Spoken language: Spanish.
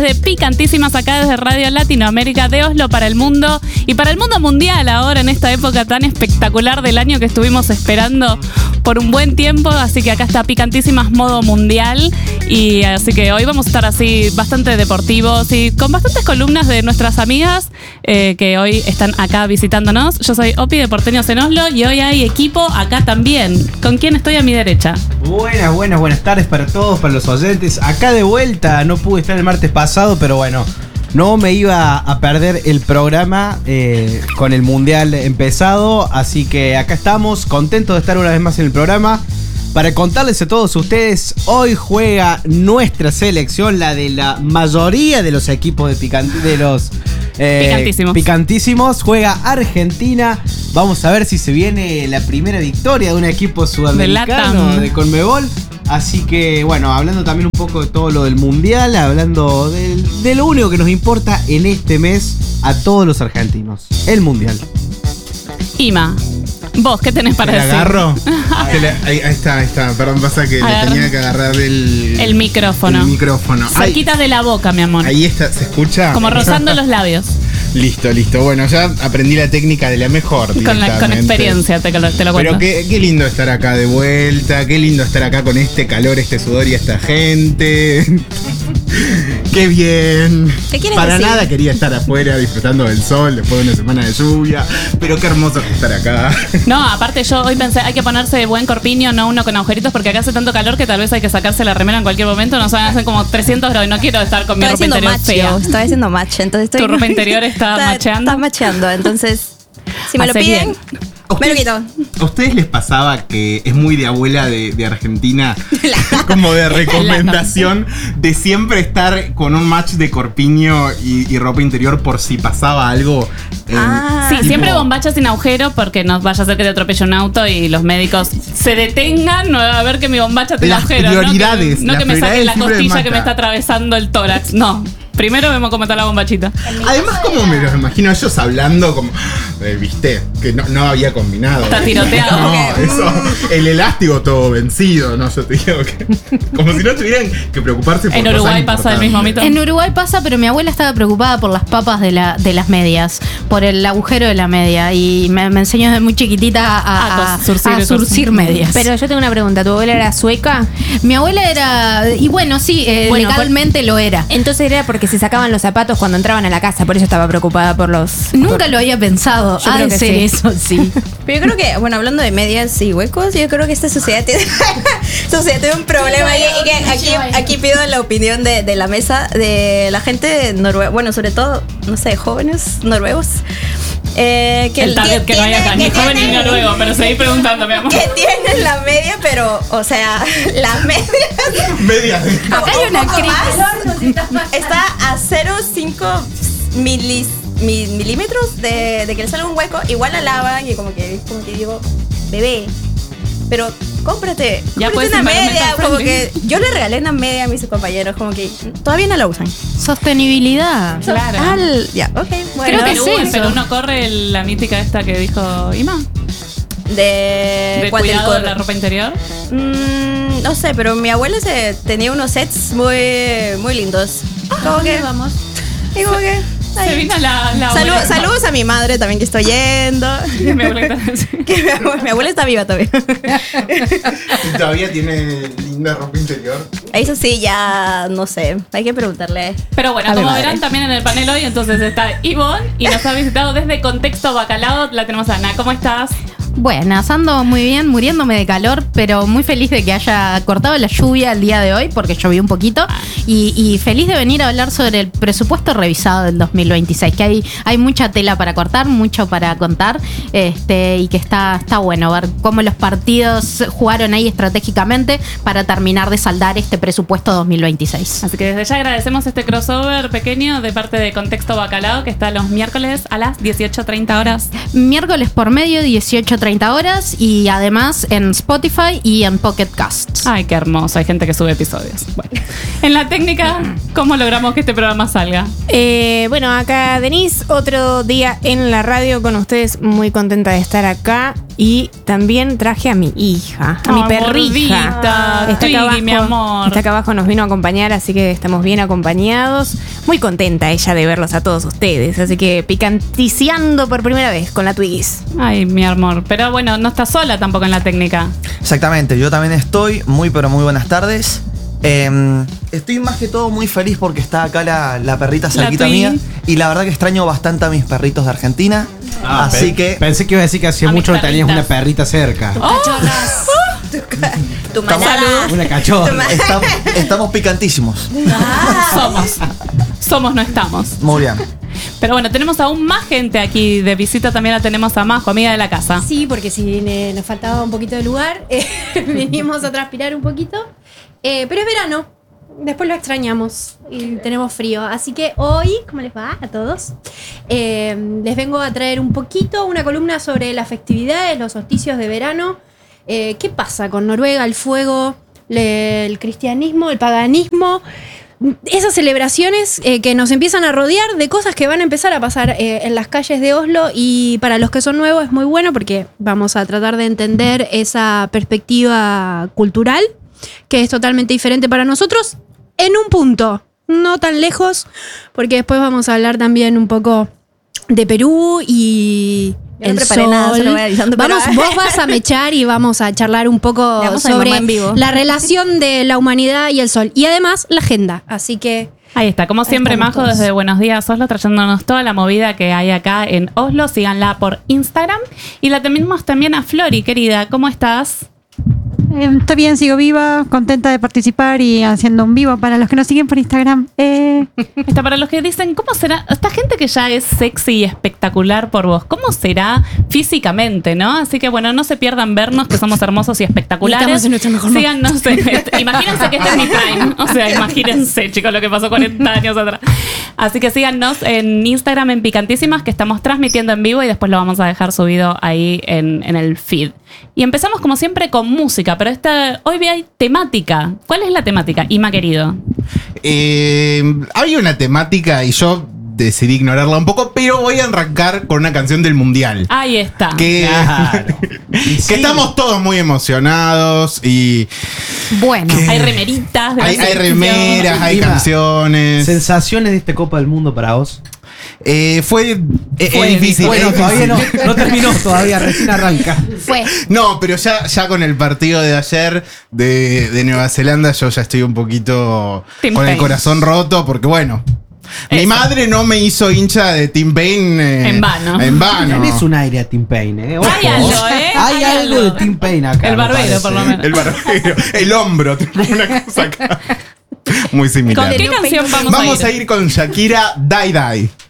de Picantísimas acá desde Radio Latinoamérica de Oslo para el mundo y para el mundo mundial ahora en esta época tan espectacular del año que estuvimos esperando por un buen tiempo, así que acá está Picantísimas modo mundial y así que hoy vamos a estar así bastante deportivos y con bastantes columnas de nuestras amigas que hoy están acá visitándonos. Yo soy Opi de Porteños en Oslo y hoy hay equipo acá también. ¿Con quién estoy a mi derecha? Buenas tardes para todos, para los oyentes. Acá de vuelta, no pude estar el martes pasado, pero bueno, no me iba a perder el programa con el Mundial empezado, así que acá estamos, contentos de estar una vez más en el programa. Para contarles a todos ustedes, hoy juega nuestra selección, la de la mayoría de los equipos de los Picantísimos. Juega Argentina. Vamos a ver si se viene la primera victoria de un equipo sudamericano de Conmebol. Así que, bueno, hablando también un poco de todo lo del Mundial, hablando de lo único que nos importa en este mes a todos los argentinos, el Mundial. Ima, ¿vos qué tenés para decir? ¿Te agarro? Ahí está. Perdón, pasa que le tenía que agarrar el micrófono. El micrófono. Cerquitas de la boca, mi amor. Ahí está, ¿se escucha? Como rozando los labios. Listo. Bueno, ya aprendí la técnica de la mejor. Con experiencia, te lo cuento. Pero qué lindo estar acá de vuelta, qué lindo estar acá con este calor, este sudor y esta gente. Qué bien. ¿Qué quieres Para decir? nada quería estar afuera disfrutando del sol después de una semana de lluvia, pero qué hermoso que estar acá. No, aparte yo hoy pensé, hay que ponerse de buen corpiño, no uno con agujeritos, porque acá hace tanto calor que tal vez hay que sacarse la remera en cualquier momento. Nos van a hacer como 300 grados y no quiero estar con mi ropa interior fea. Estoy haciendo match, entonces ¿Tu ropa interior está macheando? Está macheando, entonces si me lo Hace piden, me lo quito. ¿A ustedes les pasaba que es muy de abuela de Argentina, como de recomendación de siempre estar con un match de corpiño y ropa interior por si pasaba algo? Sí, tipo, siempre bombacha sin agujero porque no vaya a ser que te atropelle un auto y los médicos se detengan a ver que mi bombacha tiene Las agujero. prioridades, No que me las saquen la prioridades siempre costilla que me mata. está atravesando el tórax. No. Primero vemos cómo está la bombachita. Además, como me los imagino ellos hablando como, viste, que no había combinado. Está tiroteado. No, eso, el elástico todo vencido, no, yo te digo que como si no tuvieran que preocuparse por En cosas Uruguay pasa el importantes. mismo mito. En Uruguay pasa, pero mi abuela estaba preocupada por las papas de las medias, por el agujero de la media, y me enseñó desde muy chiquitita a surcir medias. Pero yo tengo una pregunta, ¿tu abuela era sueca? Mi abuela era, y bueno, sí, legalmente lo era. Entonces era porque se sacaban los zapatos cuando entraban a la casa, por eso estaba preocupada por los... Nunca lo había pensado. Yo creo que hacer sí. eso, sí. Pero yo creo que, bueno, hablando de medias y huecos, yo creo que esta sociedad tiene un problema y que aquí pido la opinión de la mesa de la gente noruega, bueno, sobre todo, no sé, jóvenes noruegos. Que el target que no hay acá, ni joven ni noruego, pero seguí preguntando, mi amor. Que tienen la media, pero, o sea, las medias. Medias. Acá hay una más, está a 0,5 milímetros de que le salga un hueco. Igual la lavan y como que digo, bebé, pero cómprate puedes una media. environmental Como friendly. que yo le regalé una media a mis compañeros, como que todavía no la usan. Sostenibilidad. Claro. Ya, ok, bueno. Creo que es sí, eso. pero uno corre la mítica esta que dijo Ima. De ¿Cuál del cuidado de la ropa interior? no sé, pero mi abuela tenía unos sets muy, muy lindos. Como que Vamos. y como que Se vino la abuela. Saludos a mi madre también que estoy yendo. Mi abuelita. Que mi abuela está viva todavía. ¿Y todavía tiene linda ropa interior? Eso sí, ya no sé. Hay que preguntarle. Pero bueno, A mi como madre. verán también en el panel hoy, entonces está Ivonne y nos ha visitado desde Contexto Bacalao. La tenemos a Ana. ¿Cómo estás? Buenas, ando muy bien, muriéndome de calor, pero muy feliz de que haya cortado la lluvia el día de hoy, porque llovió un poquito, y feliz de venir a hablar sobre el presupuesto revisado del 2026, que hay mucha tela para cortar, mucho para contar, y que está bueno ver cómo los partidos jugaron ahí estratégicamente para terminar de saldar este presupuesto 2026. Así que desde ya agradecemos este crossover pequeño de parte de Contexto Bacalao, que está los miércoles a las 18:30 horas. Miércoles por medio, 18:30 horas, y además en Spotify y en Pocket Casts. Ay, qué hermoso. Hay gente que sube episodios. Bueno, en la técnica, ¿cómo logramos que este programa salga? Bueno, acá Denise, otro día en la radio con ustedes, muy contenta de estar acá Y también traje a mi hija, a mi Ay, perrija. gordita, Está Twiggy, acá abajo, mi amor. está acá abajo, nos vino a acompañar, así que estamos bien acompañados. Muy contenta ella de verlos a todos ustedes, así que picanticiando por primera vez con la Twiggies. Ay, mi amor. Pero bueno, no estás sola tampoco en la técnica. Exactamente, yo también estoy. Muy pero muy buenas tardes. Estoy más que todo muy feliz porque está acá la perrita cerquita Twiggy. mía. Y la verdad que extraño bastante a mis perritos de Argentina. Así que Pensé que iba a decir que hacía A mis mucho no tenías perritas. una perrita cerca. Cachorras. Tu manada. Una cachorra. estamos picantísimos. Somos, no estamos. Muy bien. Pero bueno, tenemos aún más gente aquí de visita. También la tenemos a Majo, amiga de la casa. Sí, porque si nos faltaba un poquito de lugar, vinimos a transpirar un poquito. Pero es verano, después lo extrañamos y tenemos frío. Así que hoy, ¿cómo les va a todos? Les vengo a traer un poquito, una columna sobre las festividades, los solsticios de verano. ¿Qué pasa con Noruega, el fuego, el cristianismo, el paganismo? Esas celebraciones que nos empiezan a rodear de cosas que van a empezar a pasar en las calles de Oslo, y para los que son nuevos es muy bueno porque vamos a tratar de entender esa perspectiva cultural que es totalmente diferente para nosotros en un punto, no tan lejos, porque después vamos a hablar también un poco de Perú y Yo no el preparé sol. nada, solo voy avisando, pero- Vos vas a mechar y vamos a charlar un poco Le damos a mi sobre mamá en vivo. la relación de la humanidad y el sol. Y además la agenda. Así que Ahí está, como siempre, estamos Majo, todos. desde Buenos Días Oslo, trayéndonos toda la movida que hay acá en Oslo. Síganla por Instagram. Y la tenemos también a Flori, querida. ¿Cómo estás? Estoy bien, sigo viva, contenta de participar y haciendo un vivo para los que nos siguen por Instagram. Está para los que dicen, ¿cómo será? Esta gente que ya es sexy y espectacular por vos, ¿cómo será físicamente, no? Así que bueno, no se pierdan vernos, que somos hermosos y espectaculares. Y estamos en nuestro mejor Síganos imagínense que este es mi prime. O sea, imagínense, chicos, lo que pasó 40 años atrás. Así que síganos en Instagram en Picantísimas, que estamos transmitiendo en vivo y después lo vamos a dejar subido ahí en el feed. Y empezamos como siempre con música, pero hoy hay temática. ¿Cuál es la temática, Ima, querido? Hay una temática y yo decidí ignorarla un poco, pero voy a arrancar con una canción del Mundial. Ahí está. Que, Claro. Y que sí. estamos todos muy emocionados y Bueno, Hay remeritas. de la hay selección. remeras, hay Ima, canciones. ¿Sensaciones de esta Copa del Mundo para vos? Fue difícil. Bueno, es todavía difícil. no terminó, todavía recién arranca. fue. No, pero ya con el partido de ayer de Nueva Zelanda, yo ya estoy un poquito Tim con el Payne. corazón roto, porque bueno. Mi Eso. madre no me hizo hincha de Tim Payne En vano. En vano. Tenés un aire a Tim Payne, Ojo. Hay algo, ¿eh? Hay algo de Tim Payne acá. El me barbero, parece. por lo menos. El barbero, el hombro, tengo una cosa acá. Muy ¿Con similar. qué canción vamos Vamos a a ir? ir con Shakira Die Die.